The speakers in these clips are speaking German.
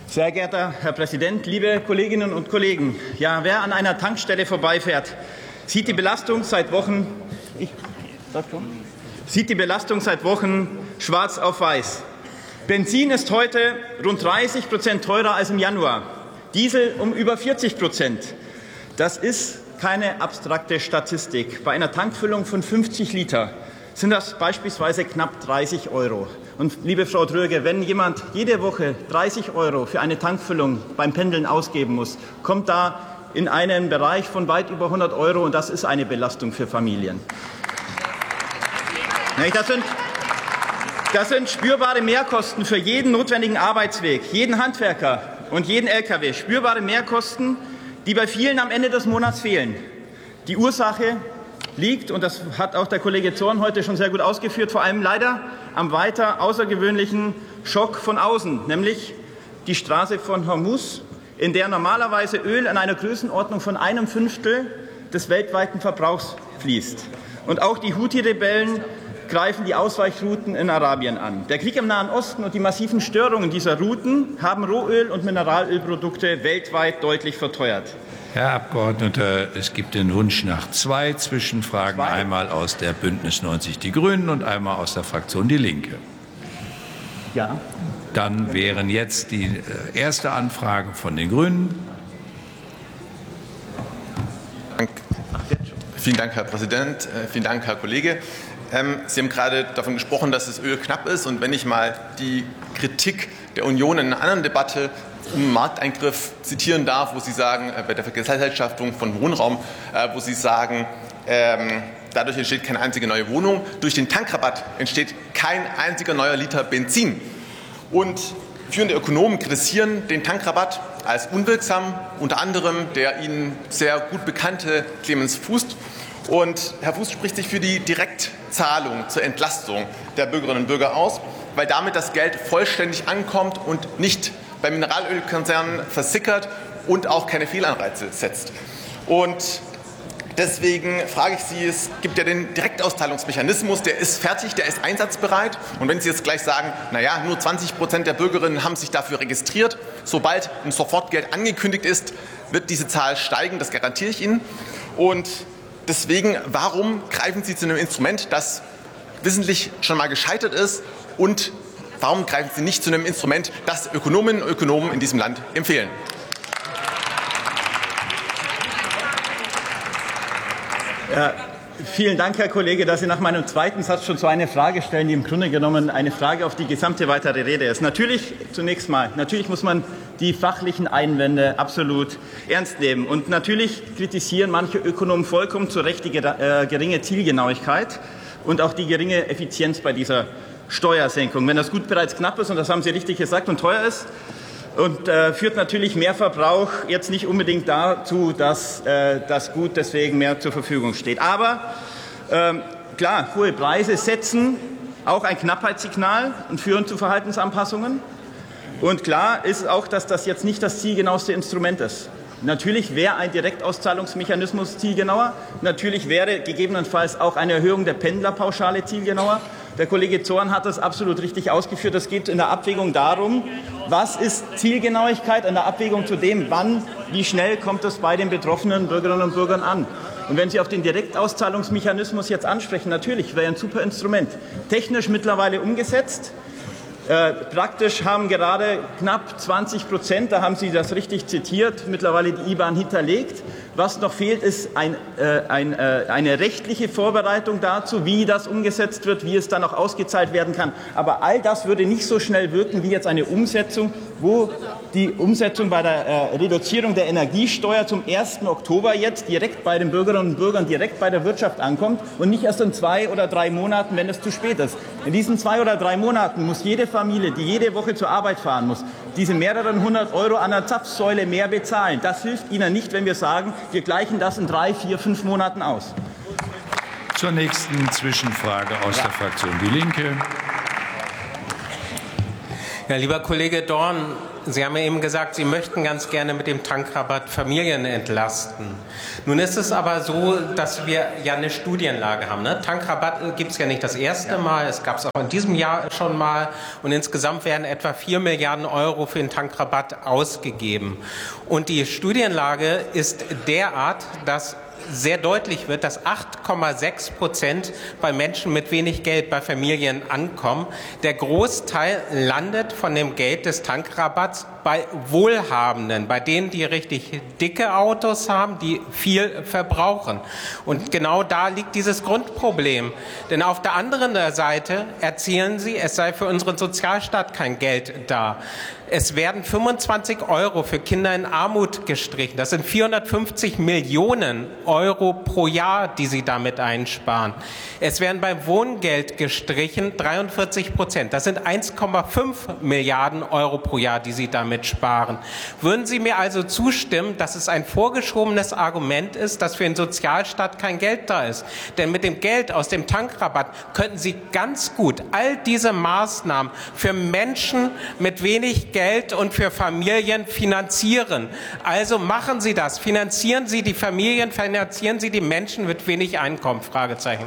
Sehr geehrter Herr Präsident, liebe Kolleginnen und Kollegen! Ja, wer an einer Tankstelle vorbeifährt, sieht die Belastung seit Wochen schwarz auf weiß. Benzin ist heute rund 30% teurer als im Januar, Diesel um über 40%. Das ist keine abstrakte Statistik. Bei einer Tankfüllung von 50 Liter sind das beispielsweise knapp 30 €. Und liebe Frau Dröge, wenn jemand jede Woche 30 € für eine Tankfüllung beim Pendeln ausgeben muss, kommt da in einen Bereich von weit über 100 €, und das ist eine Belastung für Familien. Das sind spürbare Mehrkosten für jeden notwendigen Arbeitsweg, jeden Handwerker und jeden Lkw. Spürbare Mehrkosten, die bei vielen am Ende des Monats fehlen. Die Ursache liegt, und das hat auch der Kollege Zorn heute schon sehr gut ausgeführt, vor allem leider am weiter außergewöhnlichen Schock von außen, nämlich die Straße von Hormuz, in der normalerweise Öl in einer Größenordnung von 1/5 des weltweiten Verbrauchs fließt. Und auch die Houthi-Rebellen greifen die Ausweichrouten in Arabien an. Der Krieg im Nahen Osten und die massiven Störungen dieser Routen haben Rohöl- und Mineralölprodukte weltweit deutlich verteuert. Herr Abgeordneter, es gibt den Wunsch nach 2 Zwischenfragen, einmal aus der Bündnis 90 Die Grünen und einmal aus der Fraktion Die Linke. Ja. Dann wären jetzt die erste Anfrage von den Grünen. Vielen Dank, Herr Präsident. Vielen Dank, Herr Kollege. Sie haben gerade davon gesprochen, dass das Öl knapp ist. Und wenn ich mal die Kritik der Union in einer anderen Debatte um Markteingriff zitieren darf, wo Sie sagen, bei der Vergesellschaftung von Wohnraum, wo Sie sagen, dadurch entsteht keine einzige neue Wohnung, durch den Tankrabatt entsteht kein einziger neuer Liter Benzin. Und führende Ökonomen kritisieren den Tankrabatt als unwirksam, unter anderem der Ihnen sehr gut bekannte Clemens Fuß. Und Herr Fuß spricht sich für die Direktzahlung zur Entlastung der Bürgerinnen und Bürger aus, weil damit das Geld vollständig ankommt und nicht bei Mineralölkonzernen versickert und auch keine Fehlanreize setzt. Und deswegen frage ich Sie, es gibt ja den Direktausteilungsmechanismus, der ist fertig, der ist einsatzbereit. Und wenn Sie jetzt gleich sagen, naja, nur 20% der Bürgerinnen haben sich dafür registriert, sobald ein Sofortgeld angekündigt ist, wird diese Zahl steigen, das garantiere ich Ihnen. Und deswegen, warum greifen Sie zu einem Instrument, das wissentlich schon mal gescheitert ist, und warum greifen Sie nicht zu einem Instrument, das Ökonominnen und Ökonomen in diesem Land empfehlen? Ja, vielen Dank, Herr Kollege, dass Sie nach meinem zweiten Satz schon so eine Frage stellen, die im Grunde genommen eine Frage auf die gesamte weitere Rede ist. Natürlich muss man die fachlichen Einwände absolut ernst nehmen. Und natürlich kritisieren manche Ökonomen vollkommen zu Recht die geringe Zielgenauigkeit und auch die geringe Effizienz bei dieser Steuersenkung. Wenn das Gut bereits knapp ist, und das haben Sie richtig gesagt, und teuer ist, und führt natürlich mehr Verbrauch jetzt nicht unbedingt dazu, dass das Gut deswegen mehr zur Verfügung steht. Aber klar, hohe Preise setzen auch ein Knappheitssignal und führen zu Verhaltensanpassungen. Und klar ist auch, dass das jetzt nicht das zielgenaueste Instrument ist. Natürlich wäre ein Direktauszahlungsmechanismus zielgenauer. Natürlich wäre gegebenenfalls auch eine Erhöhung der Pendlerpauschale zielgenauer. Der Kollege Zorn hat das absolut richtig ausgeführt. Es geht in der Abwägung darum, was ist Zielgenauigkeit, in der Abwägung zu dem, wann, wie schnell kommt es bei den betroffenen Bürgerinnen und Bürgern an. Und wenn Sie auf den Direktauszahlungsmechanismus jetzt ansprechen, natürlich wäre ein super Instrument. Technisch mittlerweile umgesetzt. Praktisch haben gerade knapp 20%, da haben Sie das richtig zitiert, mittlerweile die IBAN hinterlegt. Was noch fehlt, ist eine rechtliche Vorbereitung dazu, wie das umgesetzt wird, wie es dann auch ausgezahlt werden kann. Aber all das würde nicht so schnell wirken wie jetzt eine Umsetzung, wo die Umsetzung bei der Reduzierung der Energiesteuer zum 1. Oktober jetzt direkt bei den Bürgerinnen und Bürgern, direkt bei der Wirtschaft ankommt und nicht erst in 2 oder 3 Monaten, wenn es zu spät ist. In diesen 2 oder 3 Monaten muss jede Familie, die jede Woche zur Arbeit fahren muss, diese mehreren 100 € an der Zapfsäule mehr bezahlen. Das hilft Ihnen nicht, wenn wir sagen, wir gleichen das in 3, 4, 5 Monaten aus. Zur nächsten Zwischenfrage aus der Fraktion Die Linke. Ja, lieber Kollege Dorn, Sie haben ja eben gesagt, Sie möchten ganz gerne mit dem Tankrabatt Familien entlasten. Nun ist es aber so, dass wir ja eine Studienlage haben. Ne? Tankrabatt gibt es ja nicht das erste Mal, es gab es auch in diesem Jahr schon mal und insgesamt werden etwa 4 Milliarden Euro für den Tankrabatt ausgegeben. Und die Studienlage ist derart, dass sehr deutlich wird, dass 8,6% bei Menschen mit wenig Geld bei Familien ankommen. Der Großteil landet von dem Geld des Tankrabatts bei Wohlhabenden, bei denen, die richtig dicke Autos haben, die viel verbrauchen. Und genau da liegt dieses Grundproblem. Denn auf der anderen Seite erzählen Sie, es sei für unseren Sozialstaat kein Geld da. Es werden 25 Euro für Kinder in Armut gestrichen. Das sind 450 Millionen Euro pro Jahr, die Sie damit einsparen. Es werden beim Wohngeld gestrichen 43%. Das sind 1,5 Milliarden Euro pro Jahr, die Sie damit sparen. Würden Sie mir also zustimmen, dass es ein vorgeschobenes Argument ist, dass für den Sozialstaat kein Geld da ist? Denn mit dem Geld aus dem Tankrabatt könnten Sie ganz gut all diese Maßnahmen für Menschen mit wenig Geld und für Familien finanzieren. Also machen Sie das. Finanzieren Sie die Familien, finanzieren Sie die Menschen mit wenig Einkommen? Fragezeichen.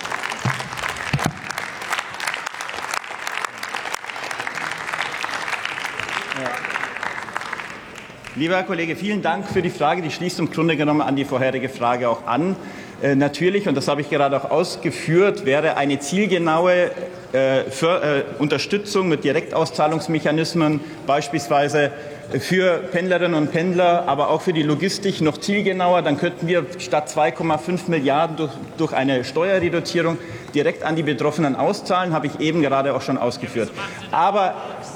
Lieber Herr Kollege, vielen Dank für die Frage. Die schließt im Grunde genommen an die vorherige Frage auch an. Natürlich, und das habe ich gerade auch ausgeführt, wäre eine zielgenaue Unterstützung mit Direktauszahlungsmechanismen, beispielsweise für Pendlerinnen und Pendler, aber auch für die Logistik noch zielgenauer. Dann könnten wir statt 2,5 Milliarden durch eine Steuerreduzierung direkt an die Betroffenen auszahlen, habe ich eben gerade auch schon ausgeführt. Aber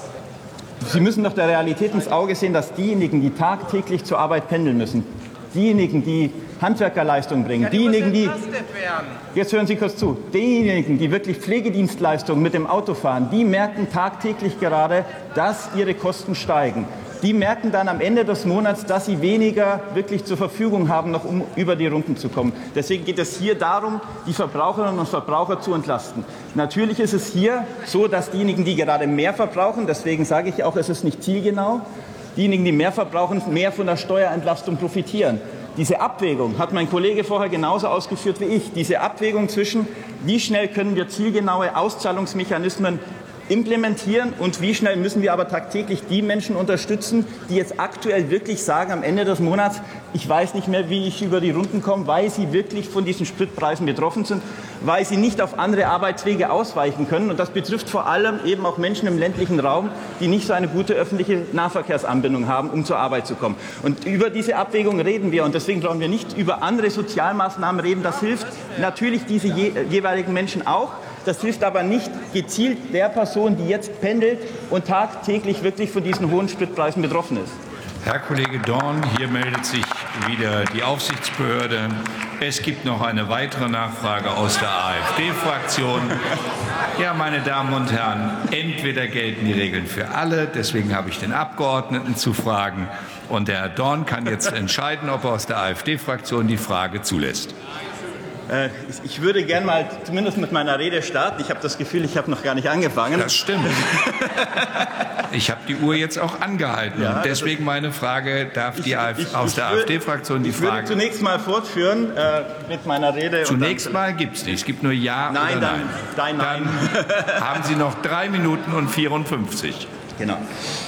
Sie müssen doch der Realität ins Auge sehen, dass diejenigen, die tagtäglich zur Arbeit pendeln müssen, diejenigen, die Handwerkerleistungen bringen, diejenigen, die, jetzt hören Sie kurz zu, diejenigen, die wirklich Pflegedienstleistungen mit dem Auto fahren, die merken tagtäglich gerade, dass ihre Kosten steigen. Die merken dann am Ende des Monats, dass sie weniger wirklich zur Verfügung haben, noch um über die Runden zu kommen. Deswegen geht es hier darum, die Verbraucherinnen und Verbraucher zu entlasten. Natürlich ist es hier so, dass diejenigen, die gerade mehr verbrauchen, deswegen sage ich auch, es ist nicht zielgenau, diejenigen, die mehr verbrauchen, mehr von der Steuerentlastung profitieren. Diese Abwägung hat mein Kollege vorher genauso ausgeführt wie ich. Diese Abwägung zwischen, wie schnell können wir zielgenaue Auszahlungsmechanismen implementieren und wie schnell müssen wir aber tagtäglich die Menschen unterstützen, die jetzt aktuell wirklich sagen, am Ende des Monats, ich weiß nicht mehr, wie ich über die Runden komme, weil sie wirklich von diesen Spritpreisen betroffen sind, weil sie nicht auf andere Arbeitswege ausweichen können. Und das betrifft vor allem eben auch Menschen im ländlichen Raum, die nicht so eine gute öffentliche Nahverkehrsanbindung haben, um zur Arbeit zu kommen. Und über diese Abwägung reden wir. Und deswegen brauchen wir nicht über andere Sozialmaßnahmen reden. Das hilft natürlich diese jeweiligen Menschen auch. Das hilft aber nicht gezielt der Person, die jetzt pendelt und tagtäglich wirklich von diesen hohen Spritpreisen betroffen ist. Herr Kollege Dorn, hier meldet sich wieder die Aufsichtsbehörde. Es gibt noch eine weitere Nachfrage aus der AfD-Fraktion. Ja, meine Damen und Herren, entweder gelten die Regeln für alle, deswegen habe ich den Abgeordneten zu fragen, und der Herr Dorn kann jetzt entscheiden, ob er aus der AfD-Fraktion die Frage zulässt. Ich würde gerne mal zumindest mit meiner Rede starten. Ich habe das Gefühl, ich habe noch gar nicht angefangen. Das stimmt. Ich habe die Uhr jetzt auch angehalten. Ja, und deswegen meine Frage, darf die aus der AfD-Fraktion die Frage... Ich würde zunächst mal fortführen mit meiner Rede. Zunächst mal gibt es nicht. Es gibt nur Ja oder Nein. Nein. Dann haben Sie noch 3 Minuten und 54. Genau.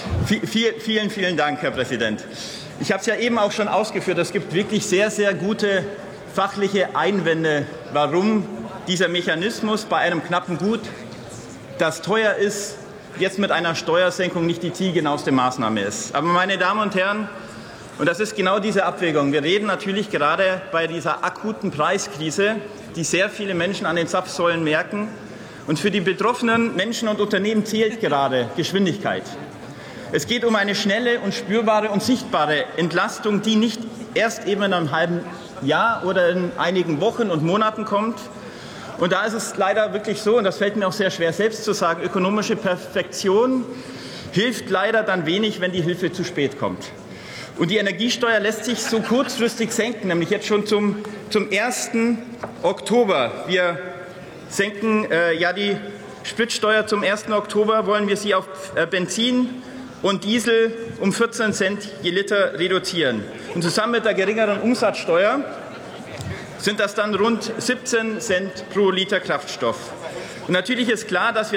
Vielen Dank, Herr Präsident. Ich habe es ja eben auch schon ausgeführt. Es gibt wirklich sehr, sehr gute fachliche Einwände, warum dieser Mechanismus bei einem knappen Gut, das teuer ist, jetzt mit einer Steuersenkung nicht die zielgenaueste Maßnahme ist. Aber meine Damen und Herren, und das ist genau diese Abwägung, wir reden natürlich gerade bei dieser akuten Preiskrise, die sehr viele Menschen an den Zapfsäulen merken. Und für die betroffenen Menschen und Unternehmen zählt gerade Geschwindigkeit. Es geht um eine schnelle und spürbare und sichtbare Entlastung, die nicht erst eben in einem halben Jahr oder in einigen Wochen und Monaten kommt. Und da ist es leider wirklich so, und das fällt mir auch sehr schwer selbst zu sagen, ökonomische Perfektion hilft leider dann wenig, wenn die Hilfe zu spät kommt. Und die Energiesteuer lässt sich so kurzfristig senken, nämlich jetzt schon zum 1. Oktober. Wir senken die Spritsteuer zum 1. Oktober wollen wir sie auf Benzin und Diesel um 14 Cent je Liter reduzieren. Und zusammen mit der geringeren Umsatzsteuer sind das dann rund 17 Cent pro Liter Kraftstoff. Und natürlich ist klar, dass wir